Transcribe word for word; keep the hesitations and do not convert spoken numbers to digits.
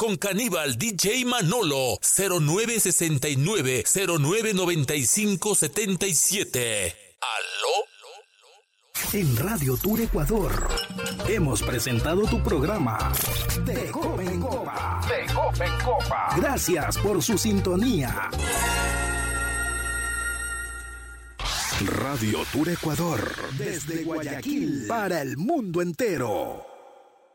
con Caníbal D J Manolo, cero nueve sesenta y nueve, cero nueve noventa y cinco setenta y siete. ¿Aló? En Radio Tour Ecuador hemos presentado tu programa De Copa en Copa. De Copa en Copa. Gracias por su sintonía. Radio Tour Ecuador, desde Guayaquil para el mundo entero.